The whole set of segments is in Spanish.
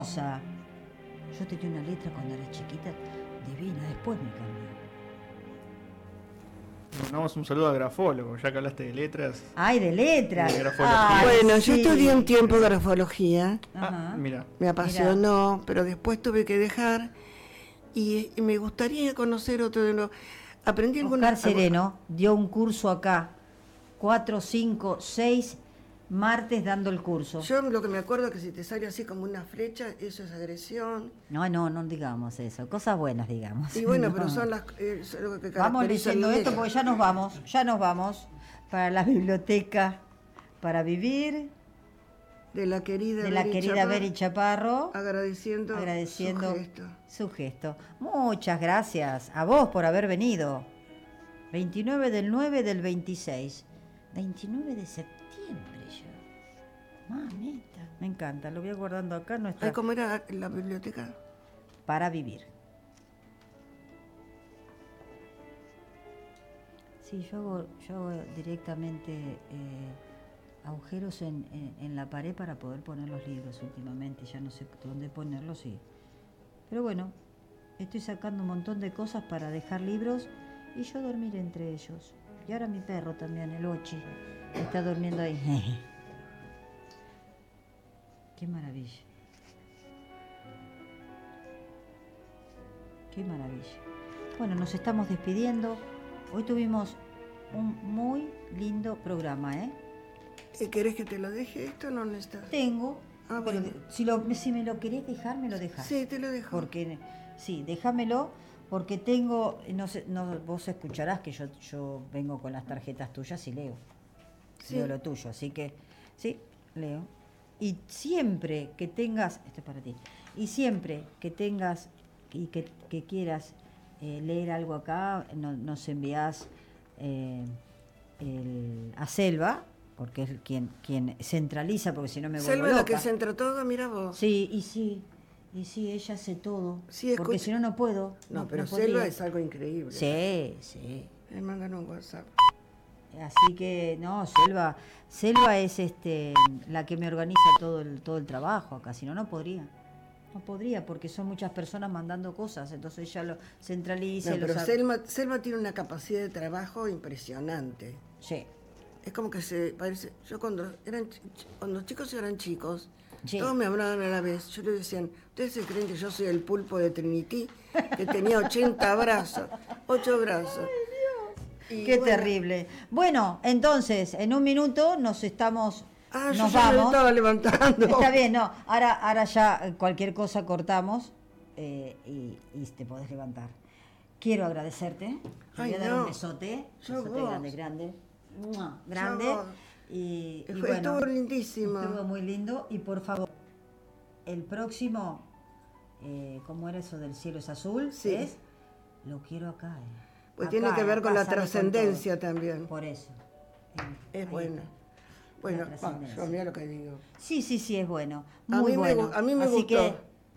hermosa. Yo tenía una letra cuando era chiquita divina, después me cambió. Mandamos un saludo a grafólogo, ya que hablaste de letras. ¡Ay, de letras! De grafología. Ay, Bueno, sí. yo estudié un tiempo grafología, Ajá. Mira. me apasionó, pero después tuve que dejar y me gustaría conocer otro de los... Aprendí Oscar Sereno dio un curso acá, 4, 5, 6 martes dando el curso. Yo lo que me acuerdo es que si te sale así como una flecha, eso es agresión. No digamos eso, cosas buenas digamos. Y bueno, No. pero son las son lo que Vamos caracteriza leyendo la esto letra. porque ya nos vamos para la biblioteca para vivir De la querida Beri Chaparro, agradeciendo su gesto. Muchas gracias a vos por haber venido. 29 del 9 del 26. 29 de septiembre ya. Mamita, me encanta, lo voy guardando acá. Ay, ¿cómo era la biblioteca? Para vivir. Sí, yo hago directamente agujeros en la pared para poder poner los libros últimamente. Ya no sé dónde ponerlos, sí. Pero bueno, estoy sacando un montón de cosas para dejar libros y yo dormir entre ellos. Y ahora mi perro también, el Ochi, está durmiendo ahí. Qué maravilla. Qué maravilla. Bueno, nos estamos despidiendo. Hoy tuvimos un muy lindo programa, ¿eh? ¿Querés que te lo deje esto? No necesitas. Tengo, Ah, pero bueno. si me lo querés dejar, me lo dejás. Sí, te lo dejo. Porque, sí, déjamelo, porque tengo, no sé, vos escucharás que yo vengo con las tarjetas tuyas y leo. Sí. Leo lo tuyo, así que, sí, leo. Y siempre que tengas, esto es para ti, y siempre que tengas y que quieras leer algo acá, nos envías a Selva, porque es quien centraliza, porque si no me vuelvo Selva loca. la que centra todo, mira vos. Sí, ella hace todo, Sí, porque si no, no puedo. No, pero podría. Selva es algo increíble. Sí. Me mandan un WhatsApp. Así que, no, Selva es la que me organiza todo el trabajo acá, si no, no podría. No podría, porque son muchas personas mandando cosas, entonces ella lo centraliza. No, pero Selva tiene una capacidad de trabajo impresionante. Sí. Es como que se parece... Yo cuando los chicos eran chicos, Sí. todos me hablaban a la vez. Yo les decían, ¿ustedes se creen que yo soy el pulpo de Trinity? Que tenía 80 brazos, 8 brazos. Y Qué bueno, terrible. Bueno, entonces, en un minuto nos vamos. yo ya me estaba levantando. Está bien, no. Ahora ya cualquier cosa cortamos y te podés levantar. Quiero agradecerte. Te voy a dar un besote. Grande. ¡Mua! Grande. Y bueno, estuvo lindísimo. Estuvo muy lindo. Y por favor, el próximo, ¿cómo era eso del cielo es azul? Sí. Lo quiero acá. Pues Acá, tiene que ver con la sale trascendencia todo. también. Por eso. Es Ahí buena. está. Bueno, La trascendencia. yo mira lo que digo. Sí, es bueno. A Muy mí bueno. a mí me Así gustó. que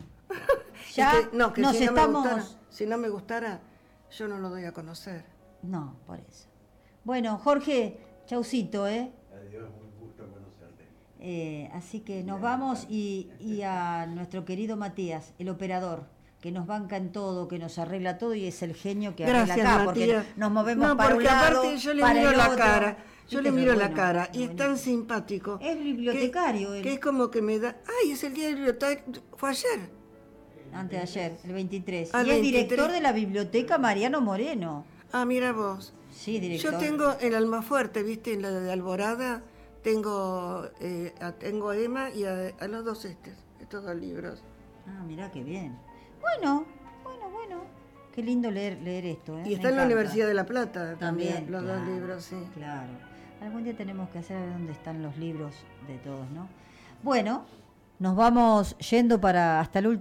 ya que nos si estamos... si no me gustara, yo no lo doy a conocer. No, por eso. Bueno, Jorge, chaucito, Adiós, un gusto conocerte. así que nos vamos y a nuestro querido Matías, el operador, que nos banca en todo, que nos arregla todo y es el genio que Gracias, arregla acá, Matías. porque nos movemos No, para un porque lado, aparte yo le para miro el la otro. cara. Yo le Viste, miro pero la bueno, cara y es buenísimo. tan simpático. Es bibliotecario él. Que es como que me da... ¡Ay, es el día del bibliotecario! Fue ayer. Antes de ayer, el 23. Ah, Y es 23. director de la biblioteca Mariano Moreno. Ah, mira vos. Sí, director. Yo tengo el Almafuerte, ¿viste? En la de Alborada, tengo a Emma y a los dos estos dos libros. Ah, mirá qué bien. Bueno. Qué lindo leer esto, ¿eh? Y Me está en la encanta. Universidad de La Plata También, los claro, dos libros, sí. Claro. Algún día tenemos que hacer dónde están los libros de todos, ¿no? Bueno, nos vamos yendo hasta el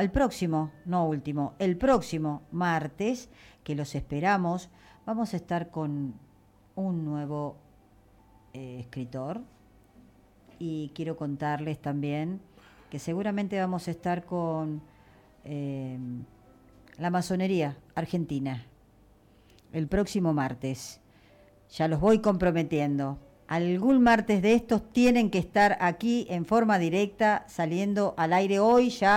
próximo martes, que los esperamos. Vamos a estar con un nuevo escritor y quiero contarles también que seguramente vamos a estar con la masonería argentina el próximo martes. Ya los voy comprometiendo. algún martes de estos tienen que estar aquí en forma directa, saliendo al aire hoy ya.